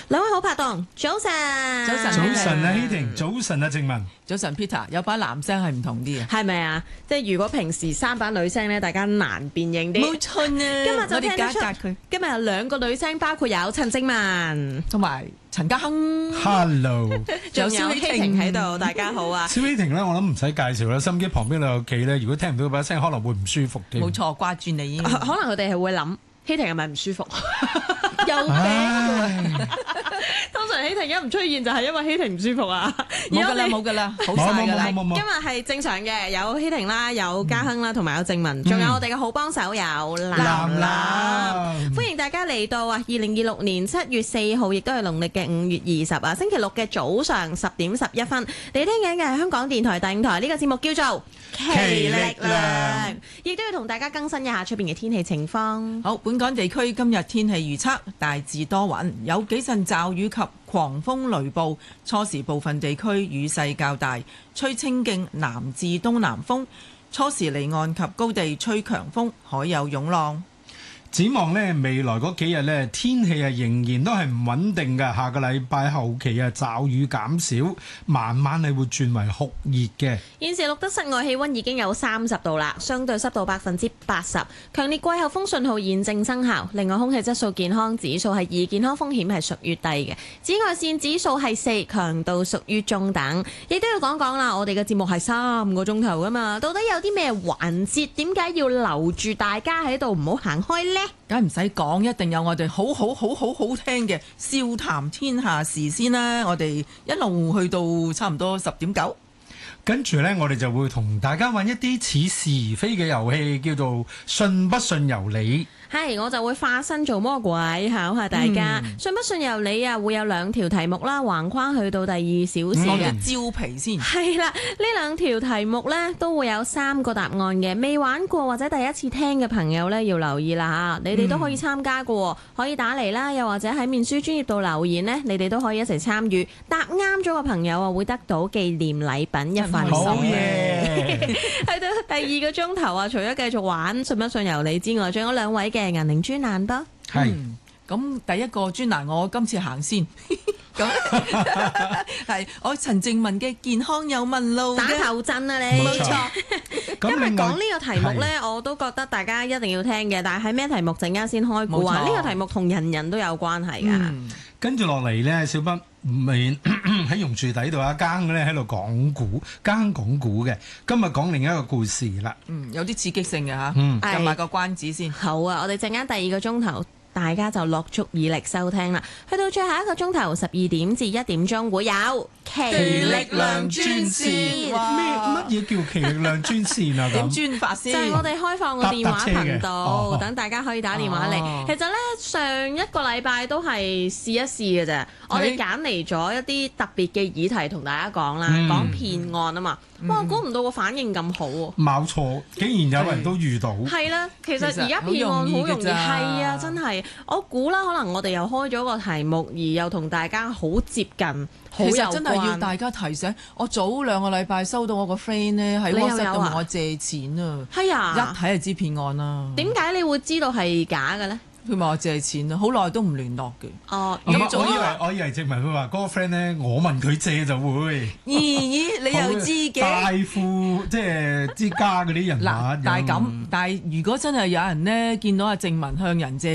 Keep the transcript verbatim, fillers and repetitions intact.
兩位好拍檔，早晨， 早晨， 早晨啊，希婷，早晨啊，靜文， 早晨 Peter，有把男聲係唔同啲嘅， 係咪啊？即係如果平時三把女聲咧，大家難辨認啲。 冇錯啊！ 今日就聽得出我哋隔佢。 今日有兩個女聲，包括有陳靜文同埋陳家亨 ，Hello， 仲有希婷喺度，大家好啊！ 小希婷咧，我諗唔使介紹啦，心機旁邊兩個企咧，如果聽唔到把聲，可能會唔舒服添。 冇錯，掛住你。 可能佢哋係會諗希婷係咪唔舒服？有病。通常希婷一唔出現就係因為希婷唔舒服啊！ 冇噶啦，冇噶啦，好晒噶啦。 今日係正常嘅，有希婷啦，有家亨啦，同埋有靜文，仲有我哋嘅好幫手有藍藍。歡迎大家嚟到啊！二零二六年七月四號，亦都係農曆嘅五月二十啊，星期六嘅早上十點十一分，你聽緊嘅係香港電台第五台呢個節目叫做《奇力量》，亦都要同大家更新一下出邊嘅天氣情況。 好，本港地區今日天氣預測大致多雲，有幾陣驟雨及狂風雷暴，初時部分地區雨勢較大，吹清勁南至東南風，初時離岸及高地吹強風，海有湧浪。 展望呢，未來嗰幾日呢，天氣啊仍然都係唔穩定嘅。下個禮拜後期啊，驟雨減少，慢慢係會轉為酷熱嘅。 現時錄得室外氣溫已經有三十度啦，相對濕度百分之八十，強烈季候風信號現正生效。另外，空氣質素健康指數係二，健康風險係屬於低嘅。紫外線指數係四，強度屬於中等。亦都要講講啦，我哋嘅節目係三個鐘頭噶嘛，到底有啲咩環節？點解要留住大家喺度唔好行開呢？ 梗係唔使講，一定有我哋好好好好好聽嘅笑談天下事先啦。我哋一路去到差唔多十點九， 跟住呢，我哋就會同大家玩一啲似是而非嘅遊戲，叫做信不信由你。 係，我就會化身做魔鬼考下大家，嗯、信不信由你啊！會有兩條題目啦，橫跨去到第二小時嘅、 嗯、招皮先。 係啦，呢兩條題目呢都會有三個答案嘅。未玩過或者第一次聽嘅朋友呢，要留意啦嚇，你哋都可以參加嘅，嗯、可以打嚟啦，又或者喺面書專頁度留言呢，你哋都可以一齊參與。答啱咗嘅朋友啊，會得到紀念禮品一份。 好嘢！ 去到第二個鐘頭啊，除咗繼續玩信不信由你之外，仲有兩位嘅銀鈴專欄多。 係咁、嗯、第一個專欄我今次行先，咁係我陳靜文嘅健康有問路打頭陣啊你， 冇錯。 今日講呢個題目呢，我都覺得大家一定要聽嘅，但係係咩題目？陣間先開估啊！呢個題目同人人都有關係㗎。嗯、 跟住落嚟呢，小北面喺榕樹底度啊，耕咧喺度講古，耕講古嘅。今日講另一個故事啦。 嗯，有啲刺激性嘅嚇。 嗯， 撳埋個關子先。 好啊，我哋陣間第二個鐘頭，大家就落足耳力收聽啦。去到最後一個鐘頭，十二點至一點鐘會有奇力量專線。 咩乜嘢叫奇力量專線啊？ 點專法先？ 就係我哋開放個電話頻道，等、哦、大家可以打電話嚟。哦、其實咧，上一個禮拜都係試一試嘅啫。我哋揀嚟咗一啲特別嘅議題同大家講啦，嗯、講騙案啊嘛。哇！估唔到個反應咁好喎。冇錯，竟然有人都遇到。係啦，其實而家騙案好容易，係啊，真係。我估啦，可能我哋又開咗個題目，而又同大家好接近，好有關。其實真係要大家提醒。我早兩個禮拜收到我個 friend 咧喺 WhatsApp 度問我借錢啊。係啊，一睇就知騙案啦。點解你會知道係假嘅咧？ 佢問我借錢啊，好耐都唔聯絡嘅。 哦， 咁我以為我以為證明佢話嗰個 friend 咧，我問佢借就會。 咦咦，你又知嘅？ 大富即係之家嗰啲人物。 嗱，但係咁，但係如果真係有人咧見到阿靜文向人借